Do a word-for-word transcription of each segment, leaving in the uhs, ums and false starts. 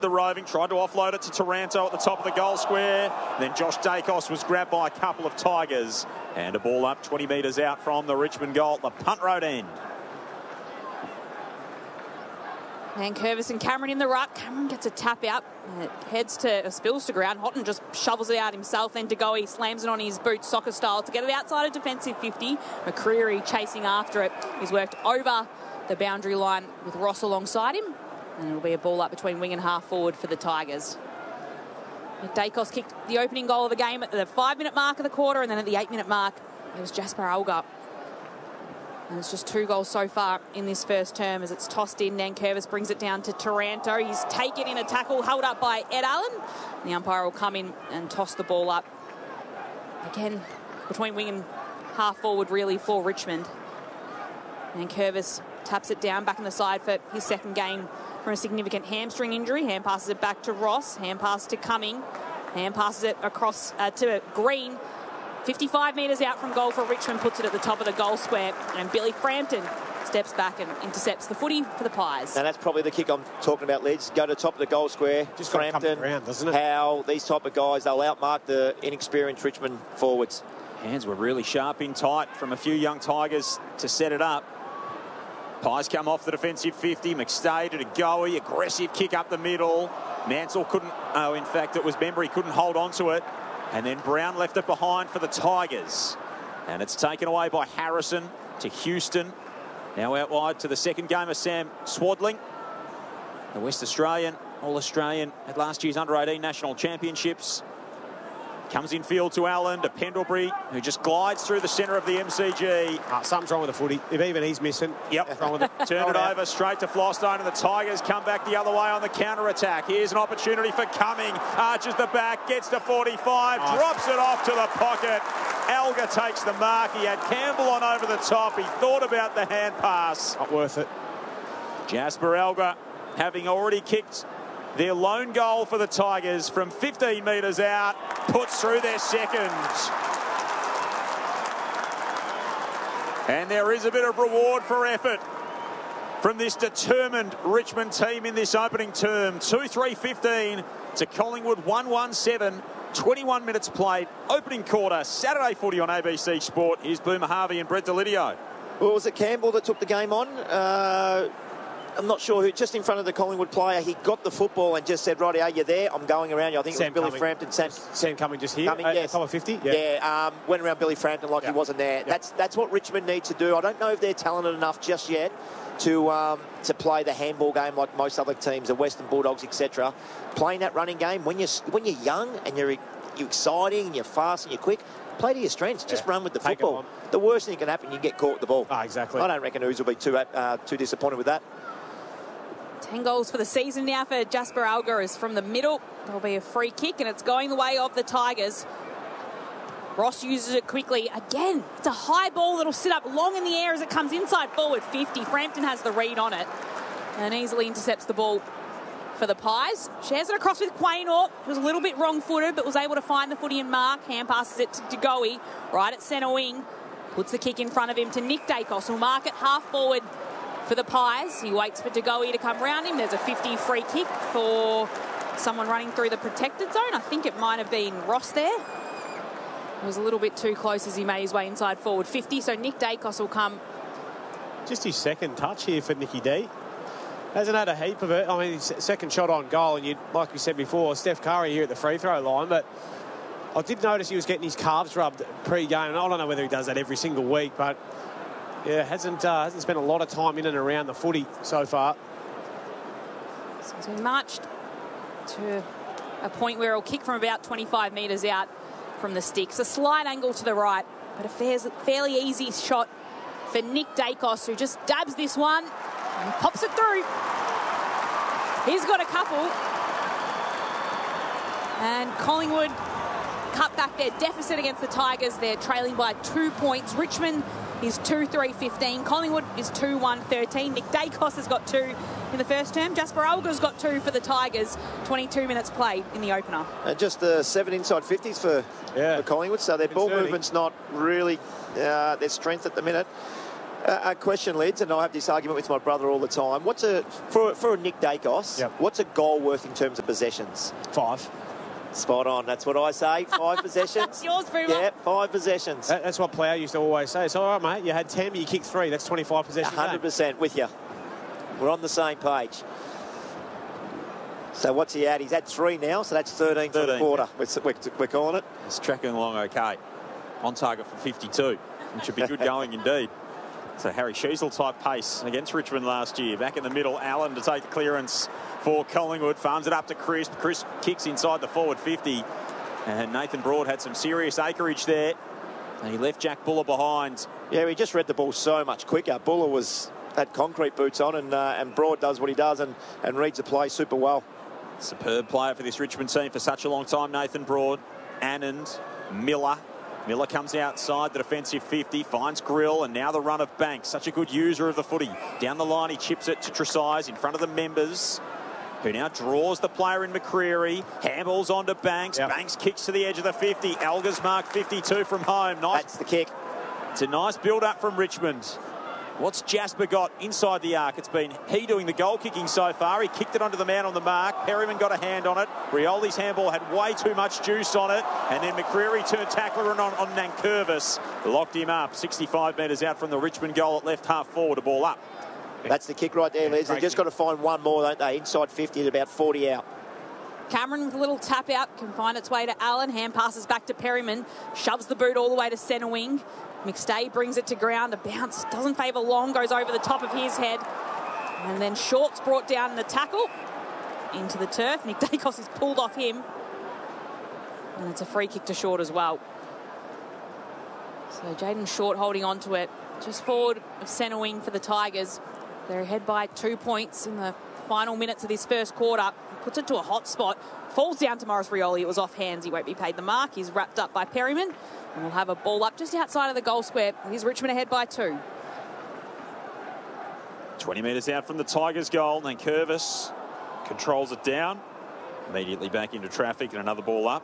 The Roving tried to offload it to Taranto at the top of the goal square. Then Josh Dacos was grabbed by a couple of Tigers. And a ball up twenty metres out from the Richmond goal at the punt road end. And Curvis and Cameron in the ruck. Cameron gets a tap out. It heads to, uh, spills to ground. Houghton just shovels it out himself. Then Degoe slams it on his boot soccer style to get it outside of defensive fifty. McCreery chasing after it. He's worked over the boundary line with Ross alongside him. And it'll be a ball up between wing and half forward for the Tigers. Dacos kicked the opening goal of the game at the five-minute mark of the quarter, and then at the eight-minute mark, it was Jasper Alger. And it's just two goals so far in this first term as it's tossed in. Nankervis brings it down to Taranto. He's taken in a tackle, held up by Ed Allen. The umpire will come in and toss the ball up. Again, between wing and half forward, really, for Richmond. Nankervis taps it down back in the side for his second game from a significant hamstring injury. Hand passes it back to Ross. Hand pass to Cumming. Hand passes it across uh, to Green. fifty-five metres out from goal for Richmond, puts it at the top of the goal square. And Billy Frampton steps back and intercepts the footy for the Pies. And that's probably the kick I'm talking about, Lids. Go to the top of the goal square. Just Frampton, around, doesn't it? Howe, these type of guys, they'll outmark the inexperienced Richmond forwards. Hands were really sharp in tight from a few young Tigers to set it up. Pies come off the defensive fifty. McStay to Degoe. Aggressive kick up the middle. Mansell couldn't, oh, in fact, it was Bembry, couldn't hold on to it. And then Brown left it behind for the Tigers. And it's taken away by Harrison to Houston. Now out wide to the second game of Sam Swadling. The West Australian, All-Australian at last year's under eighteen National Championships. Comes in field to Allen, to Pendlebury, who just glides through the centre of the M C G. Uh, something's wrong with the footy. If even he's missing, yep. wrong with it. Turn it over straight to Flostone, and the Tigers come back the other way on the counter-attack. Here's an opportunity for Cumming. Arches the back, gets to forty-five, oh. drops it off to the pocket. Alger takes the mark. He had Campbell on over the top. He thought about the hand pass. Not worth it. Jasper Alger, having already kicked their lone goal for the Tigers from fifteen metres out, puts through their second. And there is a bit of reward for effort from this determined Richmond team in this opening term. two three fifteen to Collingwood one one seven. twenty-one minutes played. Opening quarter, Saturday footy on A B C Sport. Here's Boomer Harvey and Brett Delidio. Well, was it Campbell that took the game on? Uh... I'm not sure who, just in front of the Collingwood player, he got the football and just said, righty, are you there? I'm going around you. I think Sam it was Billy Cumming. Frampton. Sam, Sam Cumming just here, Cumming, uh, yes. top of fifty. Yeah, yeah um, went around Billy Frampton like yeah. he wasn't there. Yeah. That's that's what Richmond need to do. I don't know if they're talented enough just yet to um, to play the handball game like most other teams, the Western Bulldogs, et cetera. Playing that running game, when you're, when you're young and you're, you're exciting and you're fast and you're quick, play to your strengths. Just yeah. run with the Take football. The worst thing that can happen, you get caught with the ball. Ah, exactly. I don't reckon Ooze will be too, uh, too disappointed with that. ten goals for the season now for Jasper Alger is from the middle. There'll be a free kick, and it's going the way of the Tigers. Ross uses it quickly. Again, it's a high ball that'll sit up long in the air as it comes inside forward fifty. Frampton has the read on it and easily intercepts the ball for the Pies. Shares it across with Quaynor, who was a little bit wrong-footed, but was able to find the footy and mark. Hand passes it to Degoe, right at centre wing. Puts the kick in front of him to Nick Dacos, who'll mark it half forward for the Pies. He waits for Degoe to come round him. There's a fifty free kick for someone running through the protected zone. I think it might have been Ross there. It was a little bit too close as he made his way inside forward fifty. So Nick Dacos will come. Just his second touch here for Nicky D. Hasn't had a heap of it. I mean, his second shot on goal, and you, like we said before, Steph Curry here at the free throw line, but I did notice he was getting his calves rubbed pre-game. I don't know whether he does that every single week, but yeah, hasn't uh, hasn't spent a lot of time in and around the footy so far. So he's been marched to a point where he'll kick from about twenty-five metres out from the sticks. A slight angle to the right, but a fairly easy shot for Nick Dacos, who just dabs this one and pops it through. He's got a couple. And Collingwood cut back their deficit against the Tigers. They're trailing by two points. Richmond is two three fifteen. Collingwood is two one thirteen. Nick Dacos has got two in the first term. Jasper Alger's got two for the Tigers. twenty-two minutes played in the opener. And just the seven inside fifties for, yeah. for Collingwood. So their ball movement's not really uh, their strength at the minute. Uh, a question, Lids, and I have this argument with my brother all the time. What's a for for a Nick Dacos? Yep. What's a goal worth in terms of possessions? Five. Spot on. That's what I say. Five possessions. Yours, Boomer. Yeah, five possessions. That, that's what Plough used to always say. It's all right, mate. You had ten, but you kicked three. That's twenty-five possessions. one hundred percent with you. We're on the same page. So what's he at? He's at three now, so that's thirteen, for the thirteen. quarter. We're, we're, we're calling it. It's tracking along okay. On target for fifty-two, which should be good going indeed. So Harry Sheasel type pace against Richmond last year. Back in the middle, Allen to take the clearance for Collingwood. Farms it up to Crisp. Crisp kicks inside the forward fifty. And Nathan Broad had some serious acreage there. And he left Jack Buller behind. Yeah, he just read the ball so much quicker. Buller was had concrete boots on, and uh, and Broad does what he does and, and reads the play super well. Superb player for this Richmond team for such a long time, Nathan Broad. Annand, Miller. Miller comes outside the defensive fifty, finds Grill, and now the run of Banks. Such a good user of the footy. Down the line, he chips it to Tresize in front of the members, who now draws the player in McCreary. Handballs onto Banks. Yep. Banks kicks to the edge of the fifty. Elgar's mark fifty-two from home. Nice. That's the kick. It's a nice build-up from Richmond. What's Jasper got inside the arc? It's been he doing the goal kicking so far. He kicked it onto the man on the mark. Perryman got a hand on it. Rioli's handball had way too much juice on it. And then McCreary turned tackler on, on Nankervis. Locked him up. sixty-five metres out from the Richmond goal at left half forward. A ball up. That's the kick right there, Liz. They've just got to find one more, don't they? Inside fifty at about forty out. Cameron with a little tap out can find its way to Allen. Hand passes back to Perryman. Shoves the boot all the way to centre wing. McStay brings it to ground. A bounce doesn't favour Long. Goes over the top of his head. And then Short's brought down in the tackle. Into the turf. Nick Dacos is pulled off him. And it's a free kick to Short as well. So Jaden Short holding on to it. Just forward of centre wing for the Tigers. They're ahead by two points in the final minutes of this first quarter. Puts it to a hot spot. Falls down to Morris Rioli. It was off hands. He won't be paid the mark. He's wrapped up by Perryman. And we'll have a ball up just outside of the goal square. Here's Richmond ahead by two. twenty metres out from the Tigers' goal. Nankervis controls it down. Immediately back into traffic and another ball up.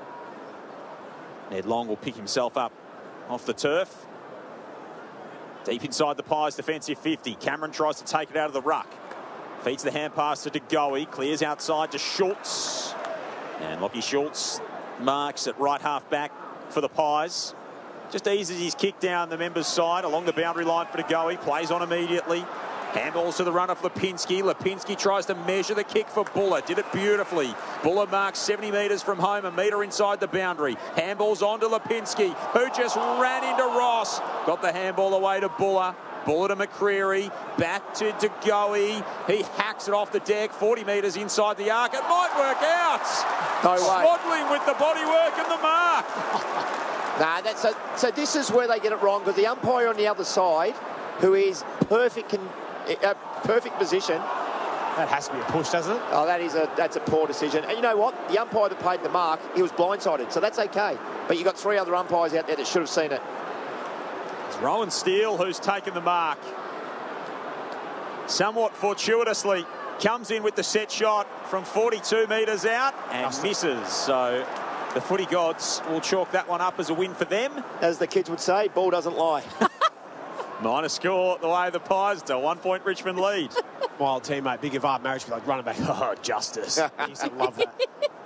Ned Long will pick himself up off the turf. Deep inside the Pies defensive fifty. Cameron tries to take it out of the ruck. Feeds the hand pass to De Goey. Clears outside to Schultz. And Lockie Schultz marks at right half back for the Pies. Just eases his kick down the members' side along the boundary line for De Goey. Plays on immediately. Handballs to the runner for Lipinski. Lipinski tries to measure the kick for Buller. Did it beautifully. Buller marks seventy metres from home, a metre inside the boundary. Handballs on to Lipinski, who just ran into Ross. Got the handball away to Buller. Buller to McCreary. Back to De Goey. He hacks it off the deck, forty metres inside the arc. It might work out. No way. Swaddling with the bodywork and the mark. Nah, that's a, so this is where they get it wrong, because the umpire on the other side, who is perfect, con, uh, perfect position. That has to be a push, doesn't it? Oh, that is a that's a poor decision. And you know what? The umpire that paid the mark, he was blindsided, so that's okay. But you've got three other umpires out there that should have seen it. It's Rowan Steele who's taken the mark. Somewhat fortuitously, comes in with the set shot from forty-two metres out and misses. So the footy gods will chalk that one up as a win for them. As the kids would say, ball doesn't lie. Minor score the way of the Pies to one point Richmond lead. My old teammate, Big Evad Marriage, be like running back. Oh, justice. I used to love that.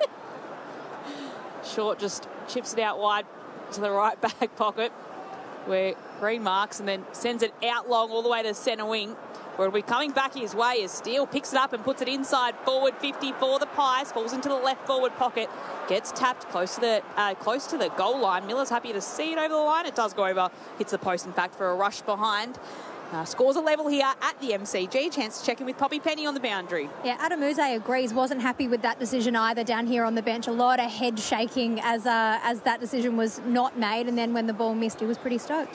Short just chips it out wide to the right back pocket, where Green marks and then sends it out long all the way to centre wing, where it'll be coming back his way as Steele picks it up and puts it inside forward fifty for the Pies. Falls into the left forward pocket, gets tapped close to the uh, close to the goal line. Miller's happy to see it over the line. It does go over, hits the post in fact for a rush behind. Uh, scores a level here at the M C G. Chance to check in with Poppy Penny on the boundary. Yeah, Adam Uze agrees. Wasn't happy with that decision either down here on the bench. A lot of head shaking as uh, as that decision was not made, and then when the ball missed, he was pretty stoked.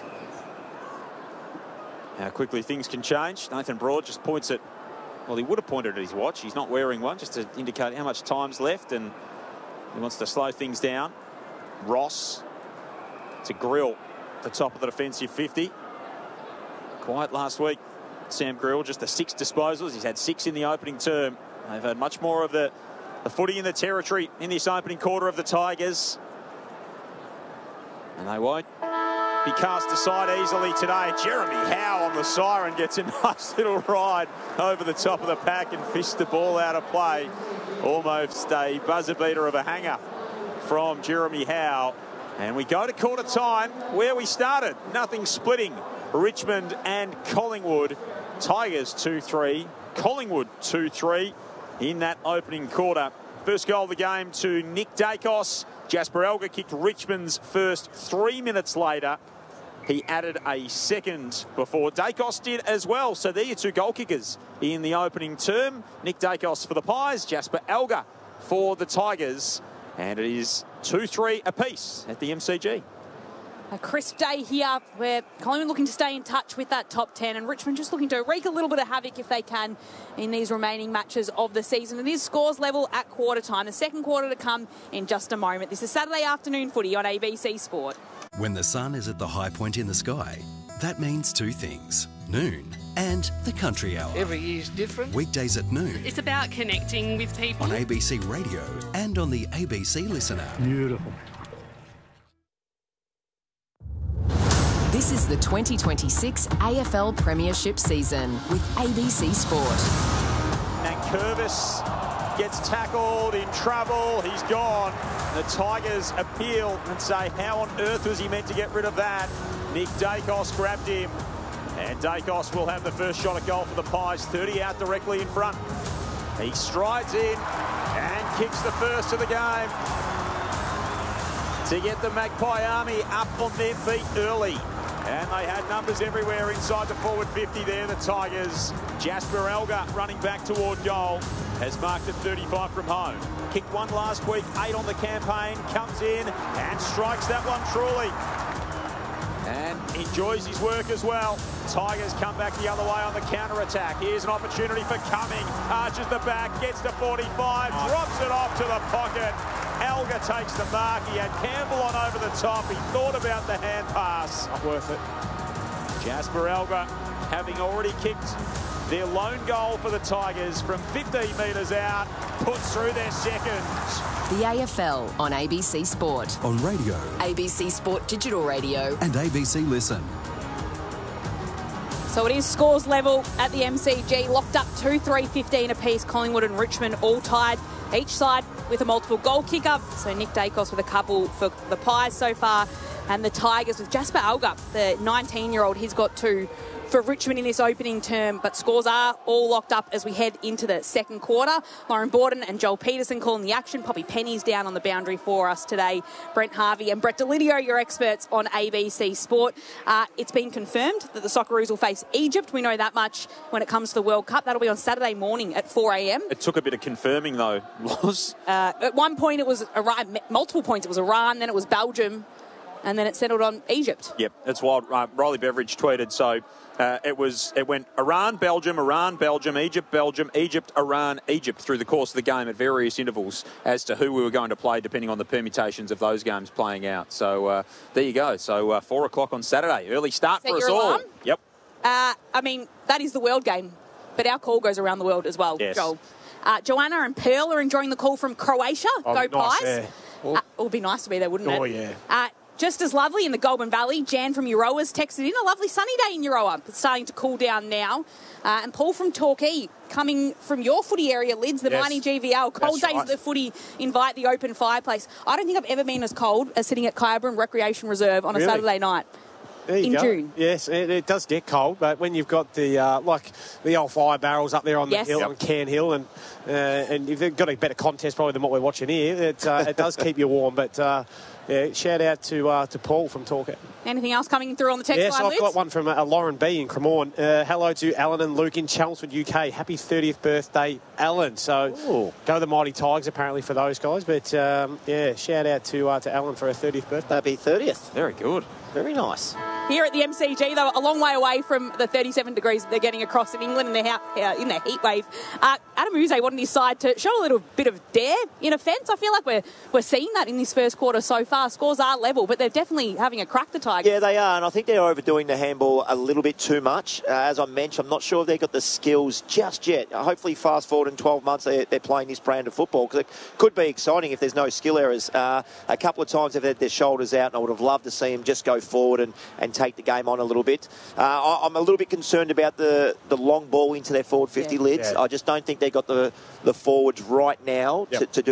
How quickly things can change. Nathan Broad just points at, well, he would have pointed at his watch. He's not wearing one, just to indicate how much time's left, and he wants to slow things down. Ross to Grill, the top of the defensive fifty. Quiet last week, Sam Grill, just the six disposals. He's had six in the opening term. They've had much more of the, the footy in the territory in this opening quarter of the Tigers. And they won't be cast aside easily today. Jeremy Howe on the siren gets a nice little ride over the top of the pack and fished the ball out of play. Almost a buzzer beater of a hanger from Jeremy Howe. And we go to quarter time where we started. Nothing splitting. Richmond and Collingwood. Tigers two three. Collingwood two three in that opening quarter. First goal of the game to Nick Dacos. Jasper Elgar kicked Richmond's first three minutes later. He added a second before Dacos did as well. So there are your two goal kickers in the opening term. Nick Dacos for the Pies, Jasper Elgar for the Tigers. And it is two three apiece at the M C G. A crisp day here where Collingwood looking to stay in touch with that top ten and Richmond just looking to wreak a little bit of havoc if they can in these remaining matches of the season. It is scores level at quarter time. The second quarter to come in just a moment. This is Saturday afternoon footy on A B C Sport. When the sun is at the high point in the sky, that means two things. Noon and the Country Hour. Every year's different. Weekdays at noon. It's about connecting with people. On A B C Radio and on the A B C Listener. Beautiful. This is the twenty twenty-six A F L Premiership season with A B C Sport. And Curvis gets tackled, in trouble, he's gone. The Tigers appeal and say, how on earth was he meant to get rid of that? Nick Dacos grabbed him. And Dacos will have the first shot at goal for the Pies, thirty out directly in front. He strides in and kicks the first of the game to get the Magpie Army up on their feet early. And they had numbers everywhere inside the forward fifty there, the Tigers. Jasper Elgar running back toward goal has marked at thirty-five from home. Kicked one last week, eight on the campaign, comes in and strikes that one truly. And enjoys his work as well. Tigers come back the other way on the counter-attack. Here's an opportunity for Cumming. Arches the back, gets to forty-five, drops it off to the pocket. Elgar takes the mark. He had Campbell on over the top. He thought about the hand pass. Not worth it. Jasper Elgar, having already kicked their lone goal for the Tigers from fifteen metres out, puts through their second. The A F L on A B C Sport. On radio. A B C Sport Digital Radio. And A B C Listen. So it is scores level at the M C G, locked up two three fifteen apiece. Collingwood and Richmond all tied, each side with a multiple goal kicker. So Nick Dacos with a couple for the Pies so far, and the Tigers with Jasper Elgar, the nineteen-year-old, he's got two for Richmond in this opening term, but scores are all locked up as we head into the second quarter. Lauren Borden and Joel Peterson calling the action. Poppy Penny's down on the boundary for us today. Brent Harvey and Brett Delidio, your experts on A B C Sport. Uh, it's been confirmed that the Socceroos will face Egypt. We know that much when it comes to the World Cup. That'll be on Saturday morning at four a m. It took a bit of confirming, though, Loz. Uh, at one point, it was Iran, multiple points. It was Iran, then it was Belgium, and then it settled on Egypt. Yep, that's wild. Uh, Riley Beveridge tweeted, so uh, it was it went Iran, Belgium, Iran, Belgium, Egypt, Belgium, Egypt, Iran, Egypt through the course of the game at various intervals as to who we were going to play depending on the permutations of those games playing out. So uh, there you go. So uh, four o'clock on Saturday. Early start Set for us your all. alarm? Yep. Uh, I mean, that is the world game, but our call goes around the world as well, Yes. Joel. Uh, Joanna and Pearl are enjoying the call from Croatia. Oh, Go nice, Pies. yeah. Uh, it would be nice to be there, wouldn't it? Oh, yeah. Uh, just as lovely in the Goulburn Valley. Jan from Euroa's texted in a lovely sunny day in Euroa. It's starting to cool down now. Uh, and Paul from Torquay, coming from your footy area, Lids, the Yes. mighty G V L. Cold That's days right. of the footy invite the open fireplace. I don't think I've ever been as cold as sitting at Kyabram Recreation Reserve on a Really? Saturday night. There you in go. June. Yes, it, it does get cold, but when you've got the uh, like the old fire barrels up there on Yes. the hill Yep. on Cairn Hill, and uh, and you've got a better contest probably than what we're watching here, it uh, it does keep you warm. But uh, yeah, shout out to uh, to Paul from Torquay. Anything else coming through on the text Yes, line, I've Lids? got one from uh, Lauren B in Cremorne. Uh, hello to Alan and Luke in Chelmsford, U K. Happy thirtieth birthday, Alan. So Ooh. go the Mighty Tigers apparently for those guys. But um, yeah, shout out to uh, to Alan for her thirtieth birthday. Happy thirtieth. Very good. Very nice. here at the M C G, though, a long way away from the thirty-seven degrees that they're getting across in England in their, uh, in their heat wave. Uh, Adam Yze wanted his side to show a little bit of dare in offence. I feel like we're we're seeing that in this first quarter so far. Scores are level, but they're definitely having a crack, the Tigers. Yeah, they are, and I think they're overdoing the handball a little bit too much. Uh, as I mentioned, I'm not sure if they've got the skills just yet. Uh, hopefully, fast forward in twelve months, they, they're playing this brand of football, because it could be exciting if there's no skill errors. Uh, a couple of times they've had their shoulders out, and I would have loved to see them just go forward and, and take the game on a little bit. Uh, I, I'm a little bit concerned about the, the long ball into their forward fifty yeah. lids. Yeah. I just don't think they've got the, the forwards right now yep. to, to do